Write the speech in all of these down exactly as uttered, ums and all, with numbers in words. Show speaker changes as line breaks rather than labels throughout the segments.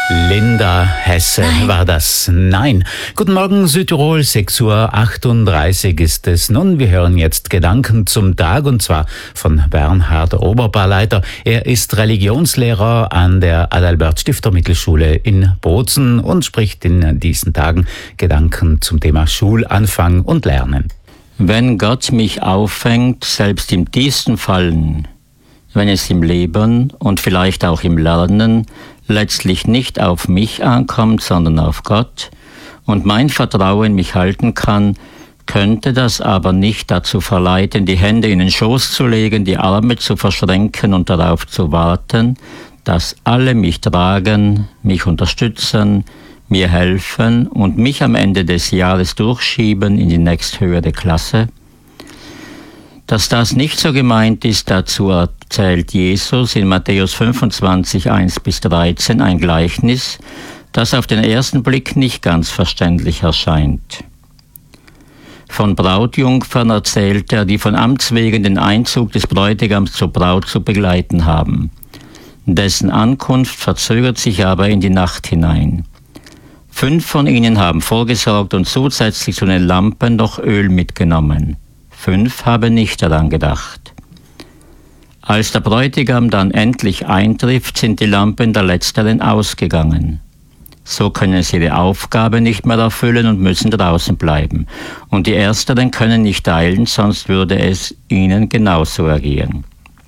Linda Hesse
Nein.
war das. Nein. Guten Morgen Südtirol, sechs Uhr achtunddreißig ist es. Nun, wir hören jetzt Gedanken zum Tag und zwar von Bernhard Oberbarleiter. Er ist Religionslehrer an der Adalbert-Stifter-Mittelschule in Bozen und spricht in diesen Tagen Gedanken zum Thema Schulanfang und Lernen.
Wenn Gott mich auffängt, selbst im tiefsten Fallen, wenn es im Leben und vielleicht auch im Lernen letztlich nicht auf mich ankommt, sondern auf Gott und mein Vertrauen mich halten kann, könnte das aber nicht dazu verleiten, die Hände in den Schoß zu legen, die Arme zu verschränken und darauf zu warten, dass alle mich tragen, mich unterstützen, mir helfen und mich am Ende des Jahres durchschieben in die nächsthöhere Klasse. Dass das nicht so gemeint ist, dazu erzählt Jesus in Matthäus fünfundzwanzig, eins bis dreizehn ein Gleichnis, das auf den ersten Blick nicht ganz verständlich erscheint. Von Brautjungfern erzählt er, die von Amts wegen den Einzug des Bräutigams zur Braut zu begleiten haben. Dessen Ankunft verzögert sich aber in die Nacht hinein. Fünf von ihnen haben vorgesorgt und zusätzlich zu den Lampen noch Öl mitgenommen. Fünf haben nicht daran gedacht. Als der Bräutigam dann endlich eintrifft, sind die Lampen der Letzteren ausgegangen. So können sie ihre Aufgabe nicht mehr erfüllen und müssen draußen bleiben. Und die Ersteren können nicht eilen, sonst würde es ihnen genauso ergehen.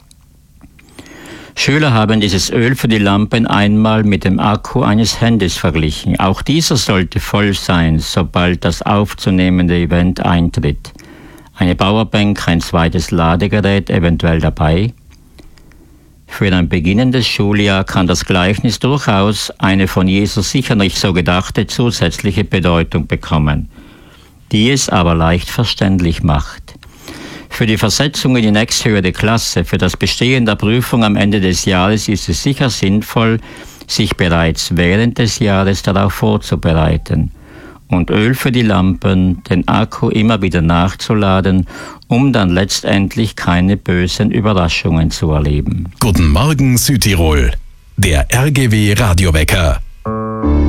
Schüler haben dieses Öl für die Lampen einmal mit dem Akku eines Handys verglichen. Auch dieser sollte voll sein, sobald das aufzunehmende Event eintritt. Eine Powerbank, ein zweites Ladegerät eventuell dabei. Für ein beginnendes Schuljahr kann das Gleichnis durchaus eine von Jesus sicher nicht so gedachte zusätzliche Bedeutung bekommen, die es aber leicht verständlich macht. Für die Versetzung in die nächsthöhere Klasse, für das Bestehen der Prüfung am Ende des Jahres ist es sicher sinnvoll, sich bereits während des Jahres darauf vorzubereiten und Öl für die Lampen, den Akku immer wieder nachzuladen, um dann letztendlich keine bösen Überraschungen zu erleben.
Guten Morgen Südtirol, der R G W Radiowecker.